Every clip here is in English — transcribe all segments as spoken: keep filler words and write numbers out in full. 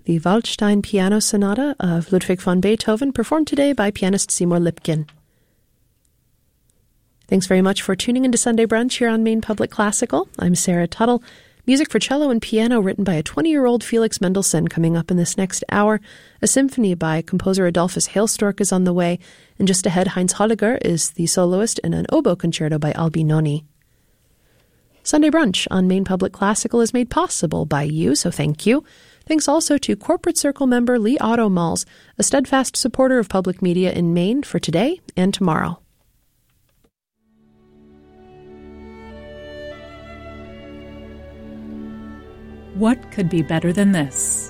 the Waldstein Piano Sonata of Ludwig van Beethoven, performed today by pianist Seymour Lipkin. Thanks very much for tuning into Sunday Brunch here on Maine Public Classical. I'm Sarah Tuttle. Music for cello and piano written by a twenty-year-old Felix Mendelssohn coming up in this next hour. A symphony by composer Adolphus Hailstork is on the way. And just ahead, Heinz Holliger is the soloist in an oboe concerto by Albinoni. Sunday Brunch on Maine Public Classical is made possible by you, so thank you. Thanks also to Corporate Circle member Lee Otto Malls, a steadfast supporter of public media in Maine for today and tomorrow. What could be better than this?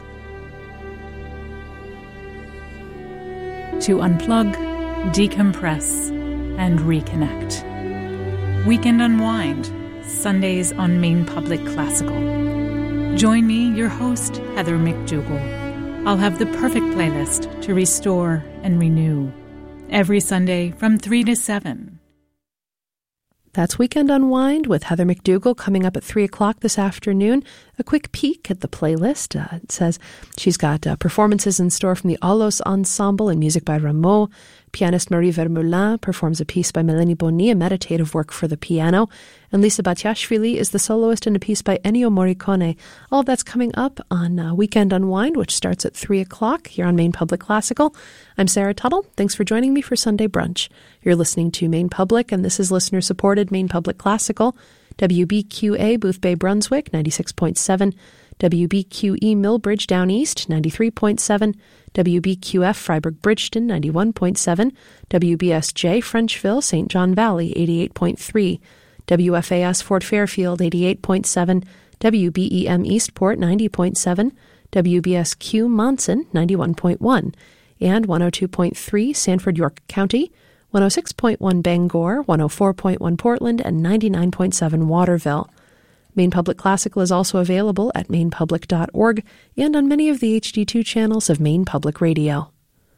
To unplug, decompress, and reconnect. Weekend Unwind, Sundays on Maine Public Classical. Join me, your host, Heather McDougall. I'll have the perfect playlist to restore and renew. Every Sunday from three to seven. That's Weekend Unwind with Heather McDougall coming up at three o'clock this afternoon. A quick peek at the playlist. Uh, it says she's got uh, performances in store from the Alos Ensemble and music by Rameau. Pianist Marie Vermeulen performs a piece by Melanie Boni, a meditative work for the piano. And Lisa Batiashvili is the soloist in a piece by Ennio Morricone. All of that's coming up on uh, Weekend Unwind, which starts at three o'clock here on Maine Public Classical. I'm Sarah Tuttle. Thanks for joining me for Sunday Brunch. You're listening to Maine Public, and this is listener-supported Maine Public Classical. W B Q A Boothbay Brunswick, ninety-six point seven. W B Q E Millbridge Down East, ninety-three point seven. W B Q F Freiburg Bridgeton, ninety-one point seven. W B S J Frenchville, Saint John Valley, eighty-eight point three. W F A S Fort Fairfield, eighty-eight point seven. W B E M Eastport, ninety point seven. W B S Q Monson, ninety-one point one. And one oh two point three Sanford York County, one oh six point one Bangor, one oh four point one Portland, and ninety-nine point seven Waterville. Maine Public Classical is also available at maine public dot org and on many of the H D two channels of Maine Public Radio.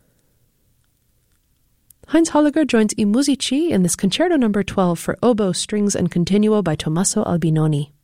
Heinz Holliger joins I Musici in this Concerto number twelve for oboe, strings, and continuo by Tommaso Albinoni.